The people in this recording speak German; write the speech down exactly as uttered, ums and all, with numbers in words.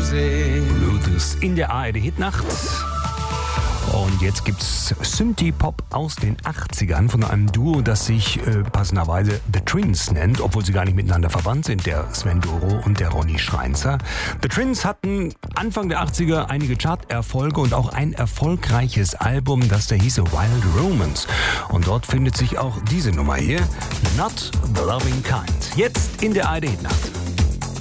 sehen. Bluetooth in der A R D-Hitnacht. Und jetzt gibt's Synthie-Pop aus den achtzigern von einem Duo, das sich äh, passenderweise The Twins nennt, obwohl sie gar nicht miteinander verwandt sind, der Sven Doro und der Ronny Schreinzer. The Twins hatten Anfang der achtziger einige Chart-Erfolge und auch ein erfolgreiches Album, das da hieße Wild Romance. Und dort findet sich auch diese Nummer hier, Not the Loving Kind. Jetzt in der A R D-Hitnacht.